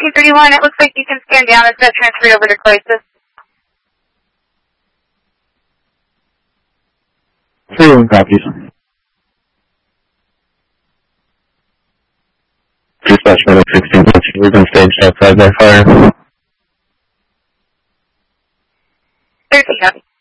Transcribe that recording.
1331, it looks like you can scan down. It's got transferred over to crisis. 31 copies. Dispatch medic 16, we've been staged outside by fire. 13 copies.